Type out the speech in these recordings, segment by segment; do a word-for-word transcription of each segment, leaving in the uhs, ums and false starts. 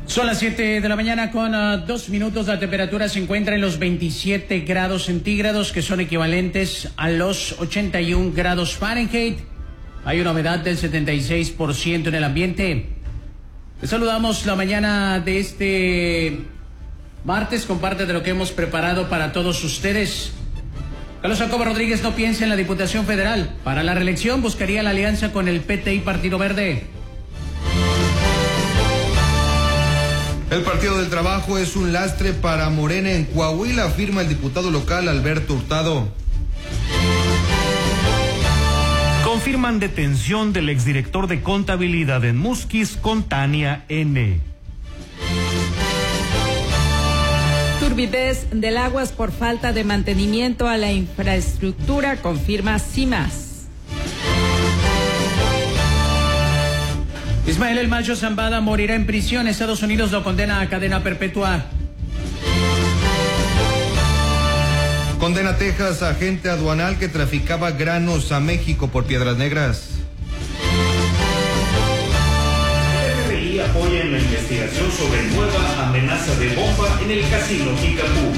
Son las siete de la mañana con uh, dos minutos. La temperatura se encuentra en los veintisiete grados centígrados, que son equivalentes a los ochenta y un grados Fahrenheit. Hay una humedad del setenta y seis por ciento en el ambiente. Les saludamos la mañana de este martes con parte de lo que hemos preparado para todos ustedes. Carlos Jacobo Rodríguez no piensa en la Diputación Federal. Para la reelección buscaría la alianza con el P T I Partido Verde. El Partido del Trabajo es un lastre para Morena en Coahuila, afirma el diputado local Alberto Hurtado. Confirman detención del exdirector de contabilidad en Musquis con Tania N. Turbidez del Aguas por falta de mantenimiento a la infraestructura, confirma CIMAS. Ismael El Macho Zambada morirá en prisión. Estados Unidos lo condena a cadena perpetua. Condena Texas a agente aduanal que traficaba granos a México por Piedras Negras. El F B I apoya en la investigación sobre nueva amenaza de bomba en el casino Kickapoo.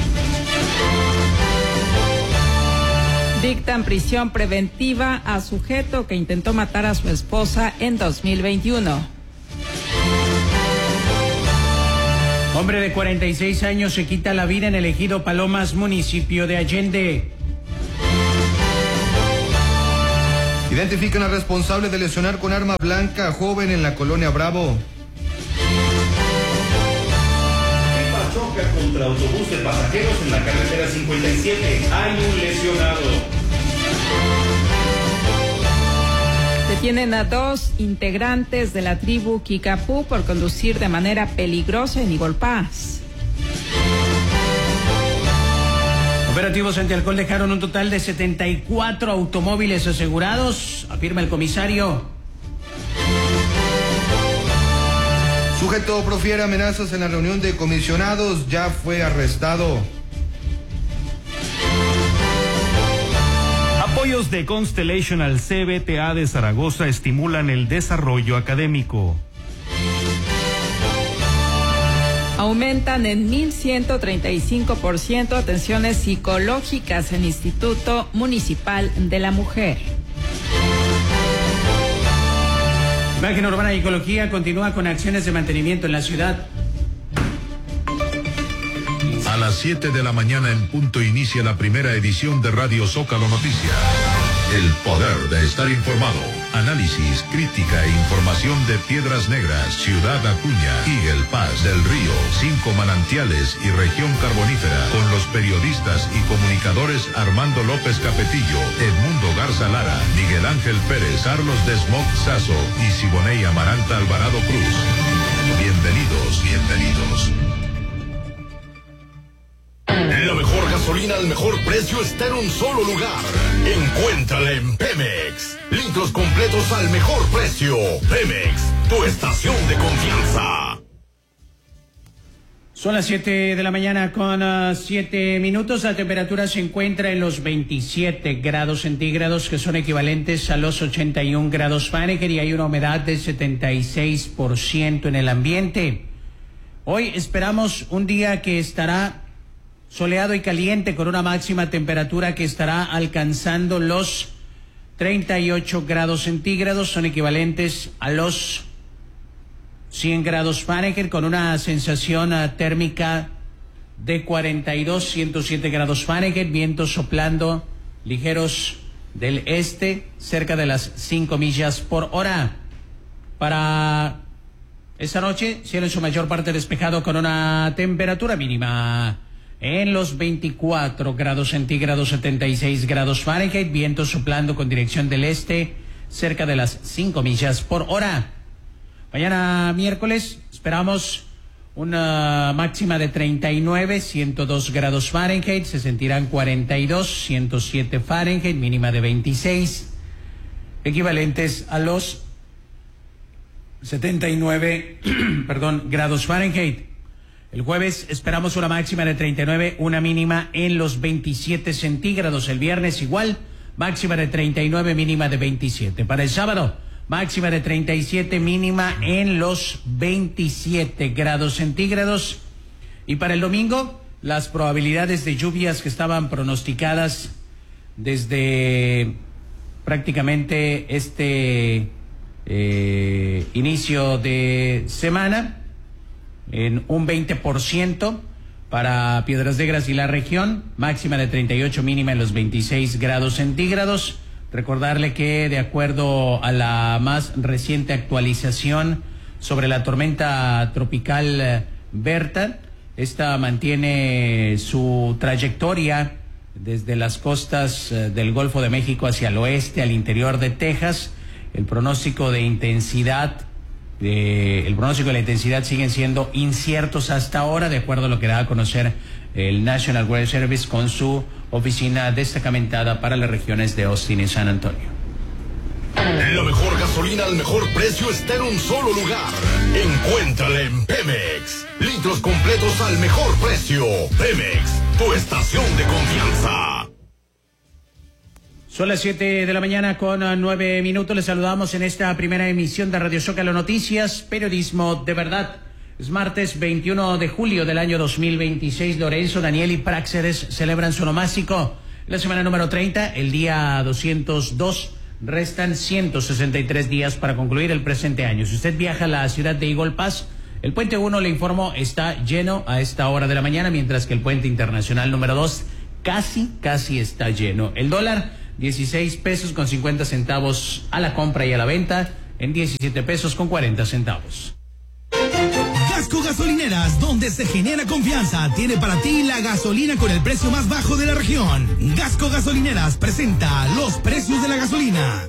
Dictan prisión preventiva a sujeto que intentó matar a su esposa en dos mil veintiuno. Hombre de cuarenta y seis años se quita la vida en el ejido Palomas, municipio de Allende. Identifican al responsable de lesionar con arma blanca a joven en la colonia Bravo. Choca contra autobús de pasajeros en la carretera cincuenta y siete. Hay un lesionado. Detienen a dos integrantes de la tribu Kickapoo por conducir de manera peligrosa en Igolpaz. Operativos antialcohol dejaron un total de setenta y cuatro automóviles asegurados, afirma el comisario. Sujeto profiere amenazas en la reunión de comisionados, ya fue arrestado. Apoyos de Constellation al C B T A de Zaragoza estimulan el desarrollo académico. Aumentan en mil ciento treinta y cinco por ciento atenciones psicológicas en Instituto Municipal de la Mujer. Imagen Urbana y Ecología continúa con acciones de mantenimiento en la ciudad. A las siete de la mañana en punto inicia la primera edición de Radio Zócalo Noticias. El poder de estar informado. Análisis, crítica e información de Piedras Negras, Ciudad Acuña, Eagle Pass, Del Río, Cinco Manantiales y Región Carbonífera, con los periodistas y comunicadores Armando López Capetillo, Edmundo Garza Lara, Miguel Ángel Pérez, Carlos Desmog Sazo y Siboney Amaranta Alvarado Cruz. Bienvenidos, bienvenidos. La mejor gasolina al mejor precio está en un solo lugar. Encuéntrala en Pemex. Litros completos al mejor precio. Pemex, tu estación de confianza. Son las siete de la mañana con uh, siete minutos. La temperatura se encuentra en los veintisiete grados centígrados, que son equivalentes a los ochenta y un grados Fahrenheit, y hay una humedad del setenta y seis por ciento en el ambiente. Hoy esperamos un día que estará soleado y caliente, con una máxima temperatura que estará alcanzando los treinta y ocho grados centígrados, son equivalentes a los cien grados Fahrenheit, con una sensación uh, térmica de cuarenta y dos, ciento siete grados Fahrenheit, vientos soplando ligeros del este, cerca de las cinco millas por hora. Para esta noche, cielo en su mayor parte despejado, con una temperatura mínima en los veinticuatro grados centígrados, setenta y seis grados Fahrenheit, vientos soplando con dirección del este, cerca de las cinco millas por hora. Mañana miércoles esperamos una máxima de treinta y nueve, ciento dos grados Fahrenheit, se sentirán cuarenta y dos, ciento siete Fahrenheit, mínima de veintiséis, equivalentes a los setenta y nueve perdón, grados Fahrenheit. El jueves esperamos una máxima de treinta y nueve, una mínima en los veintisiete centígrados. El viernes igual, máxima de treinta y nueve, mínima de veintisiete. Para el sábado, máxima de treinta y siete, mínima en los veintisiete grados centígrados. Y para el domingo, las probabilidades de lluvias que estaban pronosticadas desde prácticamente este eh, inicio de semana, en un veinte por ciento para Piedras Negras y la región, máxima de treinta y ocho, mínima en los veintiséis grados centígrados. Recordarle que de acuerdo a la más reciente actualización sobre la tormenta tropical Berta, esta mantiene su trayectoria desde las costas del Golfo de México hacia el oeste, al interior de Texas. El pronóstico de intensidad, eh, el pronóstico de la intensidad siguen siendo inciertos hasta ahora, de acuerdo a lo que da a conocer el National Weather Service con su oficina destacamentada para las regiones de Austin y San Antonio. La mejor gasolina al mejor precio está en un solo lugar. Encuéntrala en Pemex. Litros completos al mejor precio. Pemex, tu estación de confianza. Son las siete de la mañana con nueve minutos. Les saludamos en esta primera emisión de Radio Zócalo Noticias, periodismo de verdad. Es martes veintiuno de julio del año dos mil veintiséis. Lorenzo, Daniel y Práxedes celebran su onomástico. La semana número treinta, el día doscientos dos. Restan ciento sesenta y tres días para concluir el presente año. Si usted viaja a la ciudad de Eagle Pass, el puente uno, le informo, está lleno a esta hora de la mañana, mientras que el puente internacional número dos casi, casi está lleno. El dólar, dieciséis pesos con cincuenta centavos a la compra y a la venta, en diecisiete pesos con cuarenta centavos. Gasco Gasolineras, donde se genera confianza, tiene para ti la gasolina con el precio más bajo de la región. Gasco Gasolineras presenta los precios de la gasolina.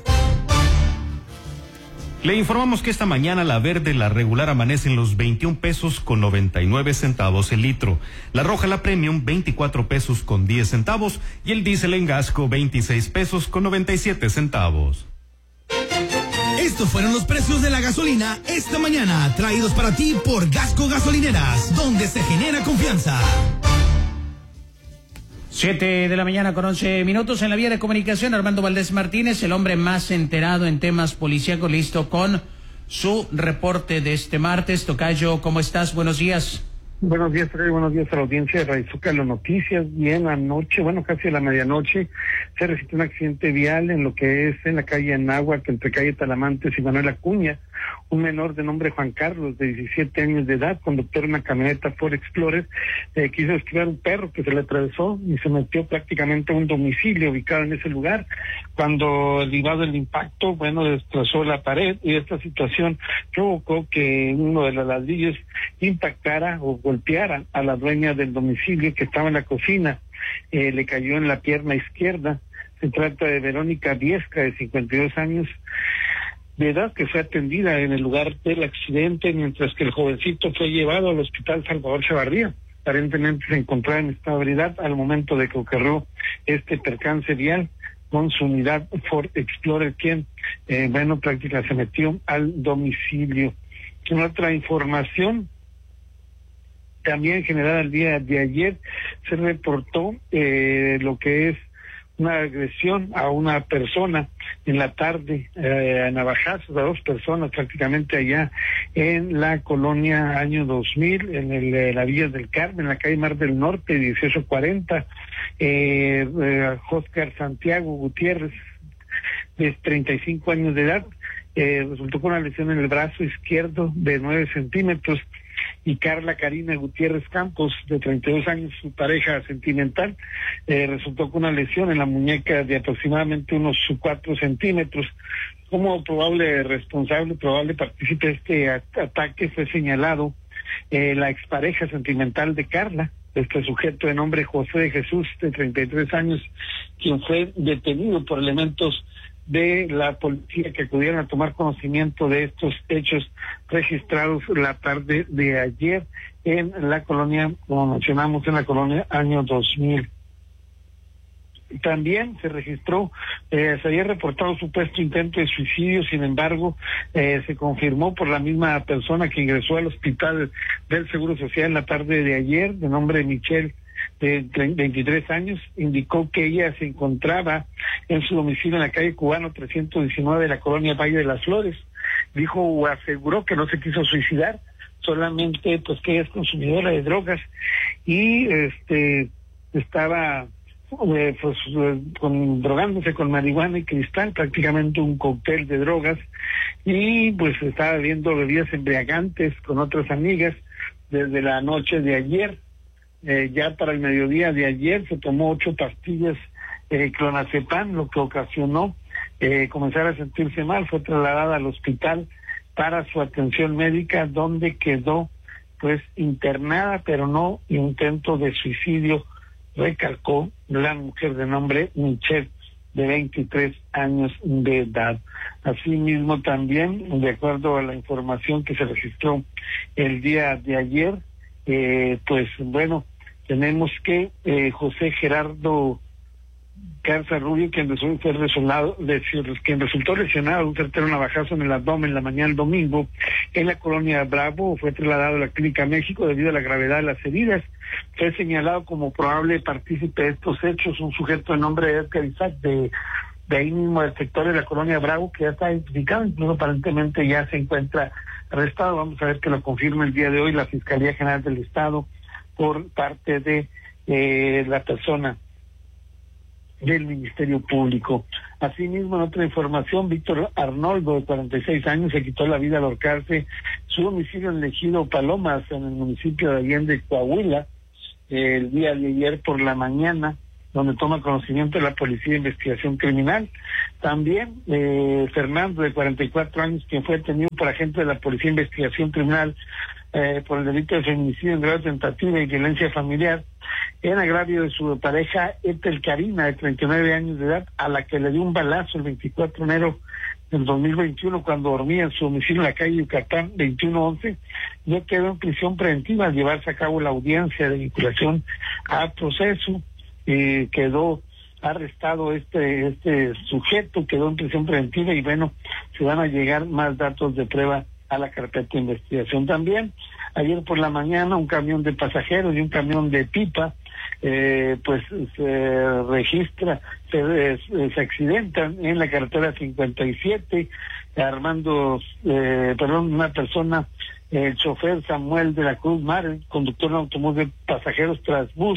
Le informamos que esta mañana la verde, la regular, amanece en los veintiún pesos con noventa y nueve centavos el litro. La roja, la premium, veinticuatro pesos con diez centavos. Y el diésel en Gasco, veintiséis pesos con noventa y siete centavos. Estos fueron los precios de la gasolina esta mañana, traídos para ti por Gasco Gasolineras, donde se genera confianza. Siete de la mañana con once minutos. En la vía de comunicación, Armando Valdés Martínez, el hombre más enterado en temas policíacos, listo con su reporte de este martes. Tocayo, ¿cómo estás? Buenos días. Buenos días, Freddy. Buenos días a la audiencia de Radio Zócalo Noticias. Bien, anoche, bueno, casi a la medianoche, se registró un accidente vial en lo que es en la calle Anáhuac, entre calle Talamantes y Manuel Acuña. Un menor de nombre Juan Carlos, de diecisiete años de edad, conductor de una camioneta Ford Explorer, eh, quiso esquivar un perro que se le atravesó y se metió prácticamente a un domicilio ubicado en ese lugar. Cuando derivado del impacto, bueno, destrozó la pared, y esta situación provocó que uno de los ladrillos impactara o golpeara a la dueña del domicilio, que estaba en la cocina. Eh, le cayó en la pierna izquierda. Se trata de Verónica Viesca, de cincuenta y dos años de edad, que fue atendida en el lugar del accidente, mientras que el jovencito fue llevado al hospital Salvador Chavarría. Aparentemente se encontraba en estado de ebriedad al momento de que ocurrió este percance vial con su unidad Ford Explorer, quien, eh, bueno, prácticamente se metió al domicilio. En otra información, también generada el día de ayer, se reportó eh, lo que es una agresión a una persona en la tarde, eh, a navajazos a dos personas prácticamente allá en la colonia Año dos mil, en el, eh, la Villa del Carmen, en la calle Mar del Norte, dieciocho cuarenta. eh, eh, Oscar Santiago Gutiérrez, de treinta y cinco años de edad, eh, resultó con una lesión en el brazo izquierdo de nueve centímetros, y Carla Karina Gutiérrez Campos, de treinta y dos años, su pareja sentimental, eh, resultó con una lesión en la muñeca de aproximadamente unos cuatro centímetros. Como probable responsable, probable partícipe de este ataque fue señalado eh, la expareja sentimental de Carla, este sujeto de nombre José de Jesús, de treinta y tres años, quien fue detenido por elementos de la policía que acudieron a tomar conocimiento de estos hechos registrados la tarde de ayer en la colonia, como mencionamos, en la colonia Año dos mil. También se registró, eh, se había reportado supuesto intento de suicidio, sin embargo, eh, se confirmó por la misma persona que ingresó al hospital del Seguro Social la tarde de ayer, de nombre Michelle de veintitrés años, indicó que ella se encontraba en su domicilio en la calle Cubano trescientos diecinueve de la colonia Valle de las Flores. Dijo o aseguró que no se quiso suicidar, solamente pues que ella es consumidora de drogas y este estaba eh, pues eh, con, drogándose con marihuana y cristal, prácticamente un cóctel de drogas, y pues estaba bebiendo bebidas embriagantes con otras amigas desde la noche de ayer. Eh, ya para el mediodía de ayer se tomó ocho pastillas eh, clonazepam, lo que ocasionó eh, comenzar a sentirse mal. Fue trasladada al hospital para su atención médica, donde quedó pues internada, pero no intento de suicidio, recalcó la mujer de nombre Michelle, de veintitrés años de edad. Asimismo también, de acuerdo a la información que se registró el día de ayer, eh, pues bueno, tenemos que eh, José Gerardo Garza Rubio, quien resultó, fue lesionado, quien resultó lesionado de un certero navajazo en el abdomen la mañana del domingo en la colonia Bravo, fue trasladado a la Clínica México debido a la gravedad de las heridas. Fue señalado como probable partícipe de estos hechos un sujeto de nombre de Edgar Isaac, de, de ahí mismo del sector de la colonia Bravo, que ya está identificado, incluso aparentemente ya se encuentra arrestado. Vamos a ver que lo confirma el día de hoy la Fiscalía General del Estado por parte de eh, la persona del Ministerio Público. Asimismo, en otra información, Víctor Arnoldo, de cuarenta y seis años, se quitó la vida al ahorcarse su domicilio en el ejido Palomas, en el municipio de Allende, Coahuila, eh, el día de ayer por la mañana, donde toma conocimiento de la Policía de Investigación Criminal. También eh, Fernando, de cuarenta y cuatro años, quien fue detenido por agentes de la Policía de Investigación Criminal eh, por el delito de feminicidio en grado de tentativa y violencia familiar, en agravio de su pareja Ethel Karina, de treinta y nueve años de edad, a la que le dio un balazo el veinticuatro de enero del dos mil veintiuno cuando dormía en su domicilio en la calle Yucatán veintiuno once, ya quedó en prisión preventiva al llevarse a cabo la audiencia de vinculación a proceso. Eh, quedó arrestado este este sujeto, quedó en prisión preventiva y bueno, se van a llegar más datos de prueba a la carpeta de investigación. También ayer por la mañana un camión de pasajeros y un camión de pipa eh, pues se registra, se, se accidentan en la carretera cincuenta y siete, armando, eh, perdón, una persona, el chofer Samuel de la Cruz Mar, conductor de un automóvil de pasajeros Transbús,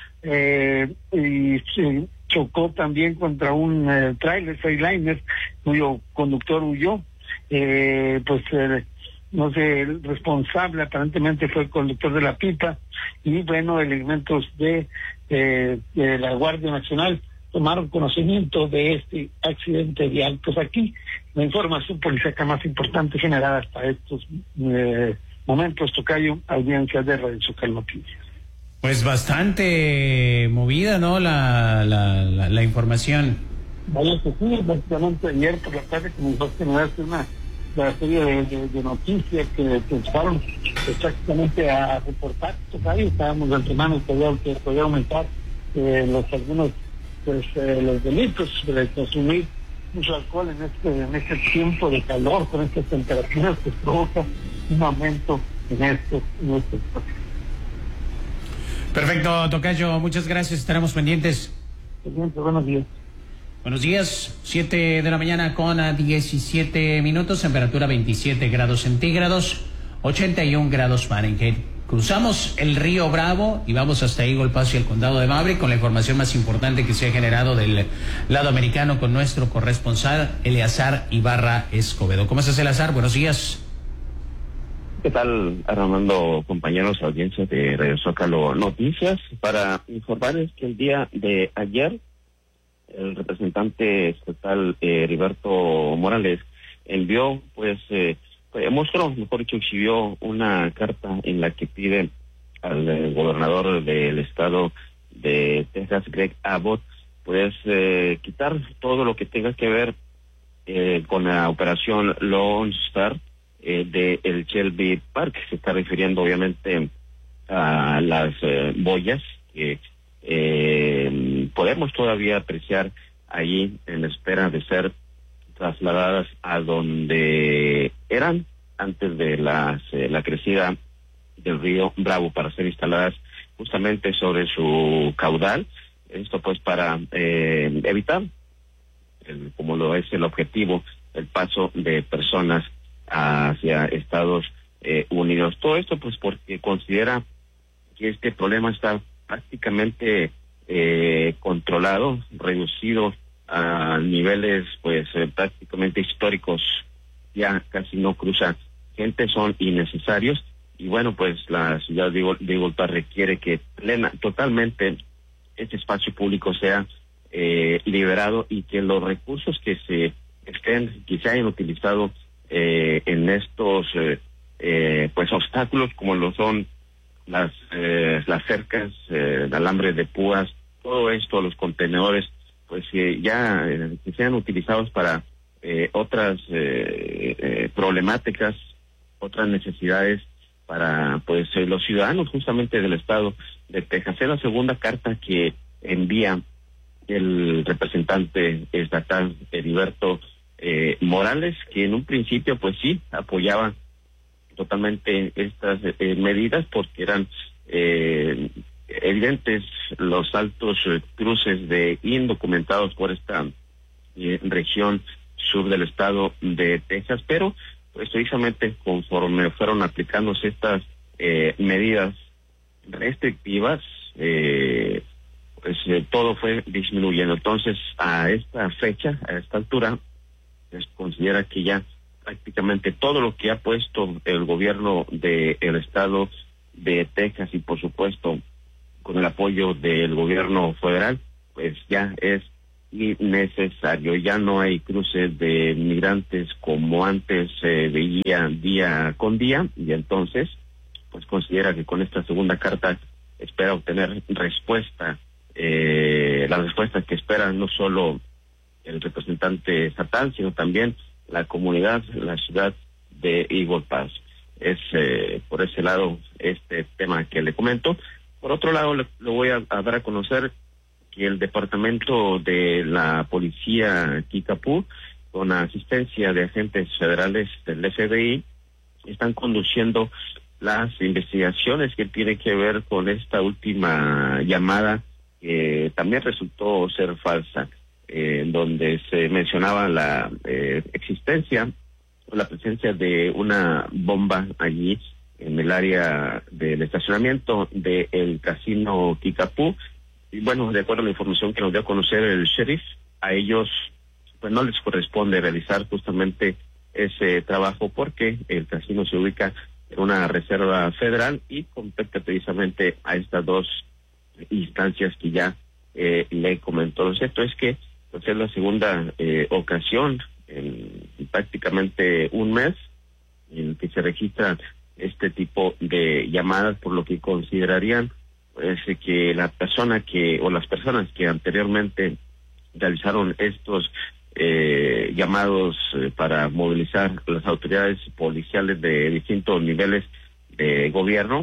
eh, y se chocó también contra un eh, tráiler Freightliner cuyo conductor huyó. Eh, pues eh, no sé, el responsable aparentemente fue el conductor de la pipa, y bueno, elementos de, eh, de la Guardia Nacional tomaron conocimiento de este accidente vial. Pues aquí la información policíaca más importante generada hasta estos eh, momentos, tocayo, audiencia de Radio Zócalo Noticias. Pues bastante movida, ¿no? La, la, la, la información. Vaya que sí, básicamente ayer por la tarde comenzó a generarse una, una serie de, de, de noticias que empezaron exactamente a reportar. Ahí estábamos de antemano que, que podía aumentar eh, los algunos pues eh, los delitos de consumir mucho alcohol en este en este tiempo de calor, con estas temperaturas que provoca un aumento en estos en estos casos. Perfecto, tocayo, muchas gracias, estaremos pendientes. Pendientes, buenos días. Buenos días, siete de la mañana con diecisiete minutos, temperatura veintisiete grados centígrados, ochenta y un grados Fahrenheit. Cruzamos el río Bravo y vamos hasta Eagle Pass y el condado de Maverick con la información más importante que se ha generado del lado americano con nuestro corresponsal Eleazar Ibarra Escobedo. ¿Cómo estás, Eleazar? Buenos días. ¿Qué tal, Armando, compañeros, audiencia de Radio Zócalo Noticias? Para informarles que el día de ayer el representante estatal eh, Heriberto Morales envió, pues, eh, mostró, mejor dicho, exhibió una carta en la que pide al eh, gobernador del estado de Texas, Greg Abbott, pues, eh, quitar todo lo que tenga que ver eh, con la operación Lone Star eh, de el Shelby Park. Se está refiriendo, obviamente, a las eh, boyas que eh, podemos todavía apreciar allí en espera de ser trasladadas a donde eran antes de las, eh, la crecida del río Bravo, para ser instaladas justamente sobre su caudal, esto pues para eh, evitar, el, como lo es el objetivo, el paso de personas hacia Estados eh, Unidos. Todo esto pues porque considera que este problema está prácticamente eh, controlado, reducido a niveles pues eh, prácticamente históricos, ya casi no cruza gente, son innecesarios, y bueno, pues la ciudad de, de Igualpa requiere que plena, totalmente este espacio público sea eh, liberado, y que los recursos que se estén, que se hayan utilizado eh, en estos eh, eh, pues obstáculos, como lo son las eh, las cercas, eh, el alambre de púas, todo esto, los contenedores, pues eh, ya eh, que sean utilizados para eh, otras eh, eh, problemáticas, otras necesidades para pues eh, los ciudadanos justamente del estado de Texas. Es la segunda carta que envía el representante estatal Heriberto eh, Morales, que en un principio pues sí apoyaba totalmente estas eh, medidas porque eran eh, evidentes los altos eh, cruces de indocumentados por esta eh, región sur del estado de Texas, pero pues precisamente conforme fueron aplicándose estas eh, medidas restrictivas, eh, pues eh, todo fue disminuyendo. Entonces, a esta fecha, a esta altura, se considera que ya prácticamente todo lo que ha puesto el gobierno del estado de Texas, y por supuesto con el apoyo del gobierno federal, pues ya es innecesario. Ya no hay cruces de migrantes como antes se veía día con día, y entonces pues considera que con esta segunda carta espera obtener respuesta, eh, la respuesta que espera no solo el representante estatal, sino también la comunidad, la ciudad de Eagle Pass. Es eh, por ese lado este tema que le comento. Por otro lado, le, le voy a, a dar a conocer que el departamento de la policía Kickapoo, con asistencia de agentes federales del F B I, están conduciendo las investigaciones que tienen que ver con esta última llamada, que también resultó ser falsa, eh, en donde se mencionaba la eh, existencia o la presencia de una bomba allí en el área del estacionamiento del casino Kickapoo. Y bueno, de acuerdo a la información que nos dio a conocer el sheriff, a ellos pues no les corresponde realizar justamente ese trabajo porque el casino se ubica en una reserva federal y compete precisamente a estas dos instancias que ya eh, le comentó. Lo cierto es que pues, es la segunda eh, ocasión en prácticamente un mes en que se registra este tipo de llamadas, por lo que considerarían pues que la persona que o las personas que anteriormente realizaron estos eh, llamados eh, para movilizar las autoridades policiales de distintos niveles de gobierno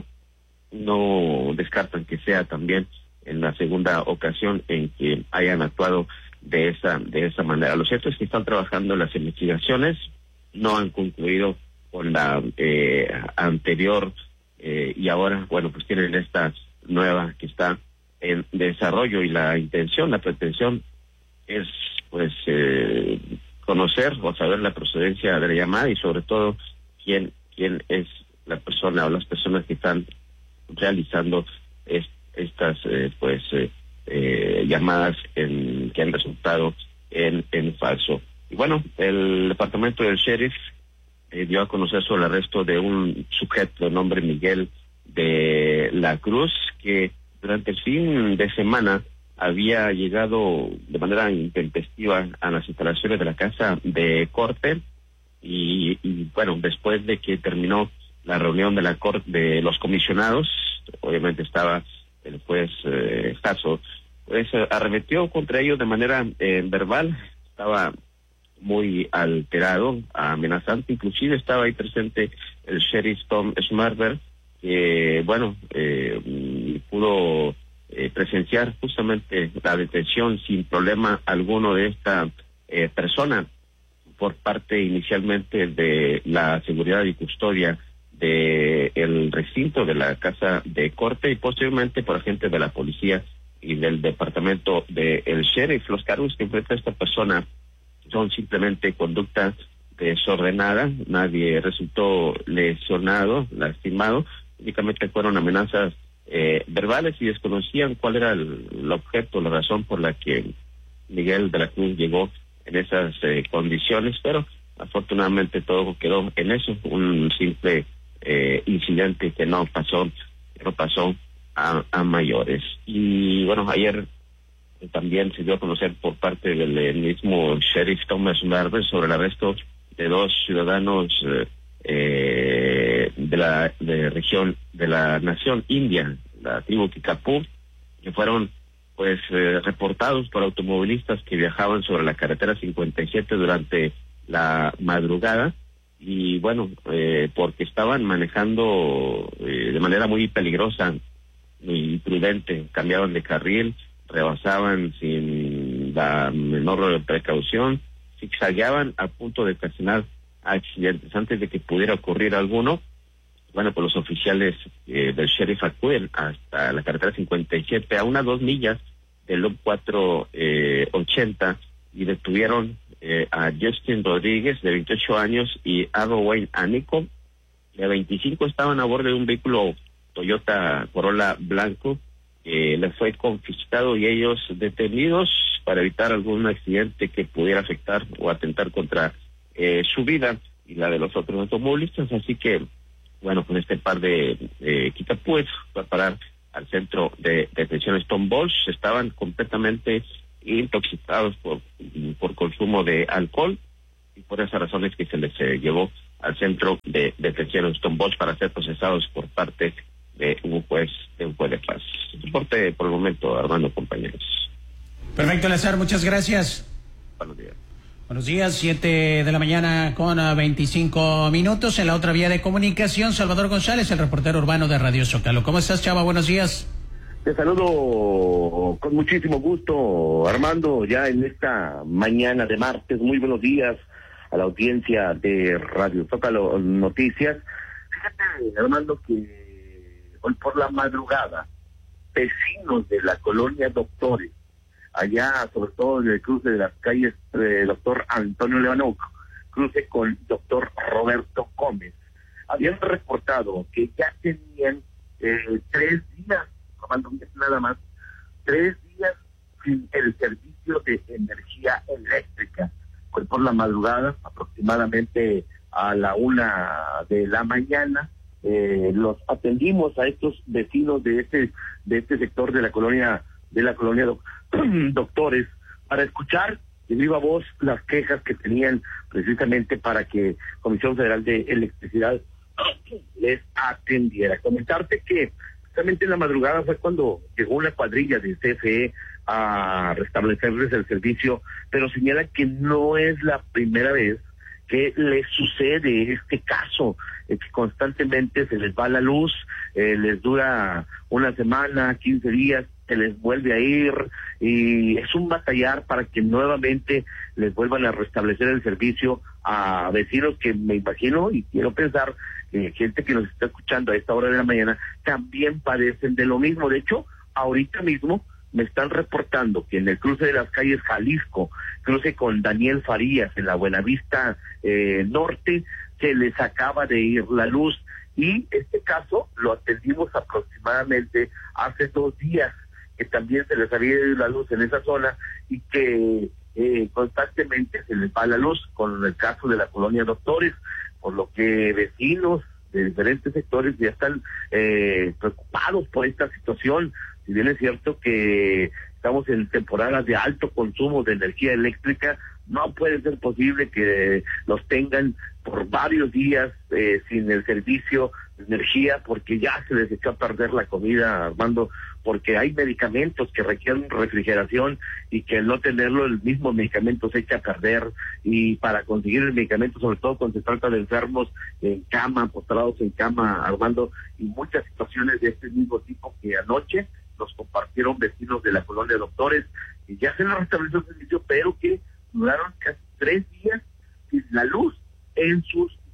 no descartan que sea también en la segunda ocasión en que hayan actuado de esa de esa manera. Lo cierto es que están trabajando en las investigaciones, no han concluido con la eh, anterior eh, y ahora, bueno, pues tienen esta nueva que está en desarrollo, y la intención, la pretensión es pues eh, conocer o saber la procedencia de la llamada y sobre todo quién quién es la persona o las personas que están realizando es, estas eh, pues eh, eh, llamadas en, que han resultado en, en falso. Y bueno, el departamento del sheriff eh, dio a conocer sobre el arresto de un sujeto de nombre Miguel de la Cruz, que durante el fin de semana había llegado de manera intempestiva a las instalaciones de la casa de corte y, y bueno, después de que terminó la reunión de la corte de los comisionados, obviamente estaba el juez eh, Caso, pues arremetió contra ellos de manera eh, verbal, estaba muy alterado, amenazante, inclusive estaba ahí presente el sheriff Tom Smarber, que bueno, eh, pudo eh, presenciar justamente la detención sin problema alguno de esta eh, persona por parte inicialmente de la seguridad y custodia de el recinto de la casa de corte y posteriormente por agentes de la policía y del departamento del sheriff. Los cargos que enfrenta esta persona son simplemente conducta desordenada, nadie resultó lesionado, lastimado, únicamente fueron amenazas eh, verbales y desconocían cuál era el, el objeto, la razón por la que Miguel de la Cruz llegó en esas eh, condiciones, pero afortunadamente todo quedó en eso, un simple eh, incidente que no pasó, que no pasó a, a mayores. Y bueno, ayer eh, también se dio a conocer por parte del eh, mismo sheriff Thomas Marvel sobre el arresto de dos ciudadanos eh, eh, de la de región de la nación india, la tribu Kickapoo, que fueron pues eh, reportados por automovilistas que viajaban sobre la carretera cincuenta y siete durante la madrugada y bueno, eh, porque estaban manejando eh, de manera muy peligrosa, muy imprudente, cambiaban de carril, rebasaban sin la menor precaución, zigzagueaban a punto de ocasionar accidentes antes de que pudiera ocurrir alguno. Bueno, pues los oficiales eh, del sheriff acuden hasta la carretera cincuenta y siete, a unas dos millas del Loop cuatrocientos ochenta, y detuvieron eh, a Justin Rodríguez, de veintiocho años, y a Rowan Anico, de veinticinco, estaban a bordo de un vehículo Toyota Corolla blanco, que les fue confiscado y ellos detenidos para evitar algún accidente que pudiera afectar o atentar contra eh, su vida y la de los otros automovilistas. Así que bueno, con este par de eh, Kickapúes fue a parar al centro de detención Stone Balls. Estaban completamente intoxicados por, por consumo de alcohol y por esas razones que se les eh, llevó al centro de detención Stone Balls para ser procesados por parte de un juez de un juez de paz. Reporte por el momento, Armando, compañeros. Perfecto, Lazar, muchas gracias. Buenos días. Buenos días, siete de la mañana con veinticinco minutos. En la otra vía de comunicación, Salvador González, el reportero urbano de Radio Zócalo. ¿Cómo estás, Chava? Buenos días. Te saludo con muchísimo gusto, Armando, ya en esta mañana de martes. Muy buenos días a la audiencia de Radio Zócalo Noticias. Fíjate, Armando, que hoy por la madrugada, vecinos de la colonia Doctores, allá sobre todo en el cruce de las calles eh, Doctor Antonio Levanuc, cruce con Doctor Roberto Gómez, habían reportado que ya tenían eh, tres días, nada más, tres días sin el servicio de energía eléctrica. Hoy por la madrugada, aproximadamente a la una de la mañana, eh, los atendimos a estos vecinos de este de este sector de la colonia de la colonia doc, Doctores, para escuchar de viva voz las quejas que tenían precisamente para que Comisión Federal de Electricidad les atendiera. Comentarte que justamente en la madrugada fue cuando llegó una cuadrilla de C F E a restablecerles el servicio, pero señala que no es la primera vez que les sucede este caso, eh, que constantemente se les va la luz, eh, les dura una semana, quince días, se les vuelve a ir, y es un batallar para que nuevamente les vuelvan a restablecer el servicio a vecinos que me imagino y quiero pensar que gente que nos está escuchando a esta hora de la mañana también padecen de lo mismo. De hecho, ahorita mismo me están reportando que en el cruce de las calles Jalisco, cruce con Daniel Farías, en la Buenavista eh, Norte, se les acaba de ir la luz, y este caso lo atendimos aproximadamente hace dos días, que también se les había ido la luz en esa zona y que eh, constantemente se les va la luz con el caso de la colonia Doctores, por lo que vecinos de diferentes sectores ya están eh, preocupados por esta situación. Si bien es cierto que estamos en temporadas de alto consumo de energía eléctrica, no puede ser posible que los tengan por varios días eh, sin el servicio de energía, porque ya se les echó a perder la comida, Armando, porque hay medicamentos que requieren refrigeración y que al no tenerlo, el mismo medicamento se echa a perder, y para conseguir el medicamento, sobre todo cuando se trata de enfermos en cama, postrados en cama, Armando, y muchas situaciones de este mismo tipo que anoche nos compartieron vecinos de la colonia Doctores, y ya se les restableció el servicio, pero que duraron casi tres días sin la luz en sus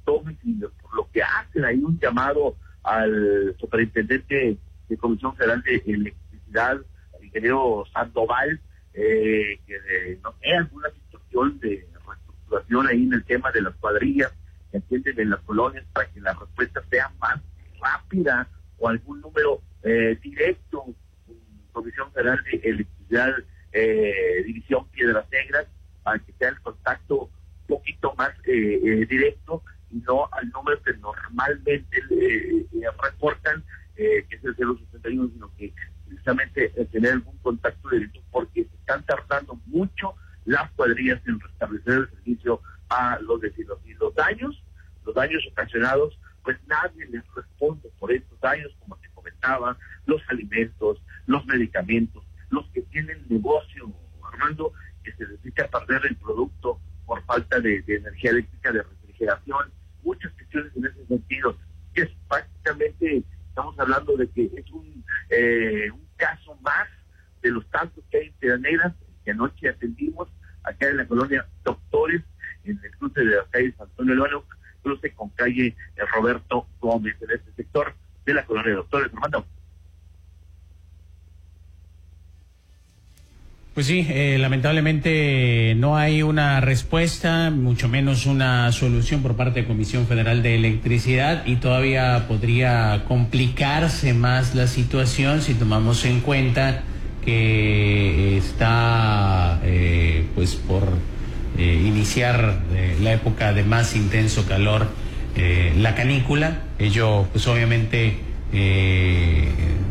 tomes y por lo que hacen ahí un llamado al superintendente de Comisión Federal de Electricidad, el ingeniero Sandoval, eh, que de, no sé, alguna situación de reestructuración ahí en el tema de las cuadrillas que atienden en las colonias para que la respuesta sea más rápida, o algún número eh, directo, Comisión Federal de Electricidad, eh, División Piedras Negras, para que sea el contacto un poquito más eh, eh, directo y no al número que normalmente eh, eh, reportan, eh, que es el cero sesenta y uno, sino que precisamente eh, tener algún contacto directo, porque se están tardando mucho las cuadrillas en restablecer el servicio a los vecinos. Y los daños, los daños ocasionados, pues nadie les responde por estos daños, como te comentaba, los alimentos, los medicamentos, los que tienen negocio, Armando, que se dedica a perder el producto por falta de, de energía eléctrica, de refrigeración, muchas cuestiones en ese sentido, que es prácticamente, estamos hablando de que es un, eh, un caso más de los tantos que hay en Piedras Negras, que anoche atendimos acá en la colonia Doctores, en el cruce de la calle San Antonio León, cruce con calle Roberto Gómez, en este sector de la colonia Doctores. Armando. Pues sí, eh, lamentablemente no hay una respuesta, mucho menos una solución por parte de Comisión Federal de Electricidad, y todavía podría complicarse más la situación si tomamos en cuenta que está eh, pues por eh, iniciar eh, la época de más intenso calor, eh, la canícula. Ello pues obviamente eh,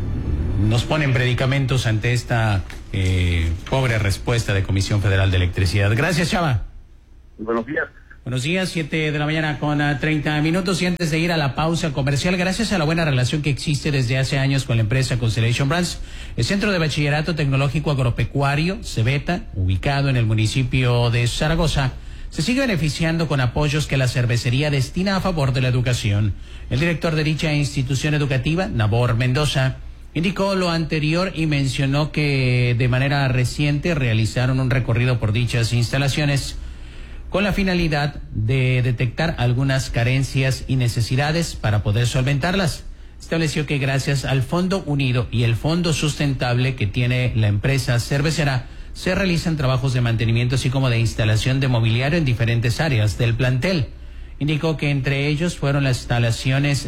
nos pone en predicamentos ante esta eh, pobre respuesta de Comisión Federal de Electricidad. Gracias, Chava. Buenos días. Buenos días, siete de la mañana con uh, treinta minutos, y antes de ir a la pausa comercial, gracias a la buena relación que existe desde hace años con la empresa Constellation Brands, el Centro de Bachillerato Tecnológico Agropecuario, CEBETA, ubicado en el municipio de Zaragoza, se sigue beneficiando con apoyos que la cervecería destina a favor de la educación. El director de dicha institución educativa, Nabor Mendoza, indicó lo anterior y mencionó que de manera reciente realizaron un recorrido por dichas instalaciones con la finalidad de detectar algunas carencias y necesidades para poder solventarlas. Estableció que gracias al Fondo Unido y el Fondo Sustentable que tiene la empresa cervecera, se realizan trabajos de mantenimiento así como de instalación de mobiliario en diferentes áreas del plantel. Indicó que entre ellos fueron las instalaciones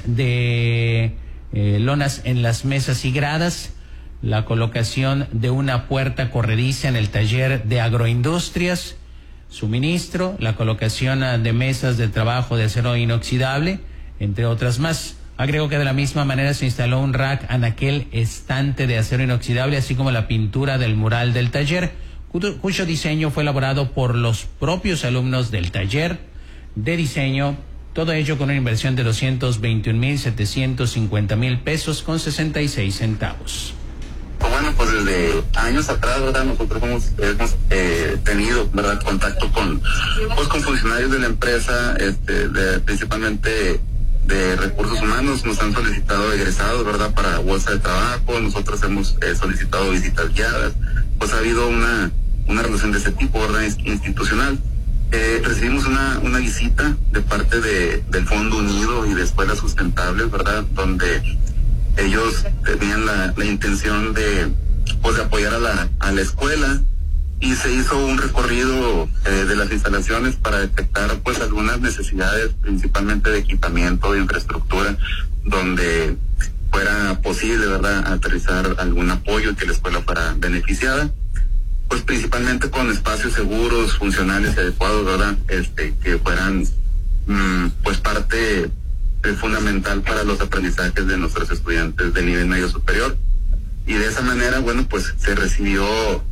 de eh, lonas en las mesas y gradas, la colocación de una puerta corrediza en el taller de agroindustrias, suministro, la colocación de mesas de trabajo de acero inoxidable, entre otras más. Agregó que de la misma manera se instaló un rack en aquel estante de acero inoxidable, así como la pintura del mural del taller, cuyo, cuyo diseño fue elaborado por los propios alumnos del taller de diseño, todo ello con una inversión de doscientos veintiún mil setecientos cincuenta mil pesos con sesenta y seis centavos. Bueno, pues desde años atrás, ¿verdad? Nosotros hemos, hemos eh, tenido, ¿verdad?, contacto con, pues, con funcionarios de la empresa, este, de, principalmente de recursos humanos. Nos han solicitado egresados, ¿verdad?, para bolsa de trabajo. Nosotros hemos eh, solicitado visitas guiadas. Pues ha habido una, una relación de ese tipo, ¿verdad?, institucional. Eh, recibimos una, una visita de parte de, del Fondo Unido y de Escuelas Sustentables, ¿verdad?, donde ellos tenían la, la intención de, pues, de apoyar a la, a la escuela, y se hizo un recorrido eh, de las instalaciones para detectar, pues, algunas necesidades, principalmente de equipamiento, de infraestructura, donde fuera posible, ¿verdad?, aterrizar algún apoyo y que la escuela fuera beneficiada, pues principalmente con espacios seguros, funcionales y adecuados, ¿verdad?, este, que fueran mmm, pues parte es fundamental para los aprendizajes de nuestros estudiantes de nivel medio superior. Y de esa manera, bueno, pues se recibió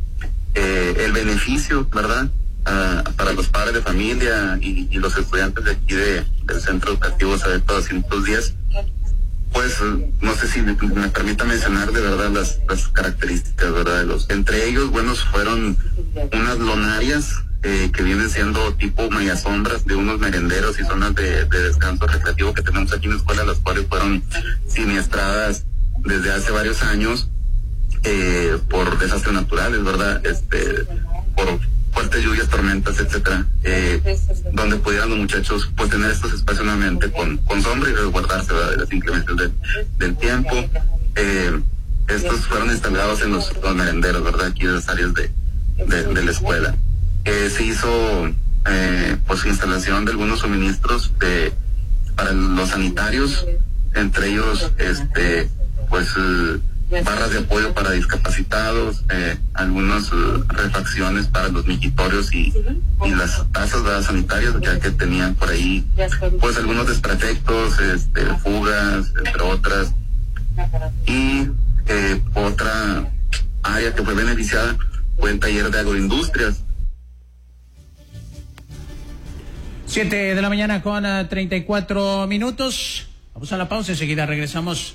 eh, el beneficio, ¿verdad?, a, para los padres de familia y, y los estudiantes de aquí de, del Centro Educativo Sabeto doscientos diez. Pues no sé si me, me permita mencionar de verdad las, las características, ¿verdad?, de los, entre ellos, bueno, fueron unas lonarias Eh, que vienen siendo tipo mayasombras de unos merenderos y zonas de, de descanso recreativo que tenemos aquí en la escuela, las cuales fueron siniestradas desde hace varios años eh, por desastres naturales, ¿verdad? Este, por fuertes lluvias, tormentas, etcétera, eh, donde pudieran los muchachos pues tener estos espacios nuevamente con, con sombra y resguardarse, ¿verdad?, de las inclemencias del, del tiempo. Eh, estos fueron instalados en los, los merenderos, ¿verdad?, aquí en las áreas de, de, de la escuela. Eh, se hizo eh, pues instalación de algunos suministros de, para los sanitarios, entre ellos este pues eh, barras de apoyo para discapacitados, eh, algunas eh, refacciones para los mijitorios y, y las tazas, ¿verdad?, sanitarias, ya que tenían por ahí pues algunos desperfectos, este, fugas, entre otras. Y eh, otra área que fue beneficiada fue el taller de agroindustrias. Siete de la mañana con uh, treinta y cuatro minutos. Vamos a la pausa, enseguida regresamos.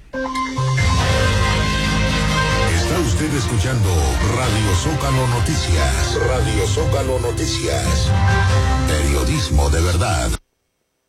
Está usted escuchando Radio Zócalo Noticias. Radio Zócalo Noticias. Periodismo de verdad.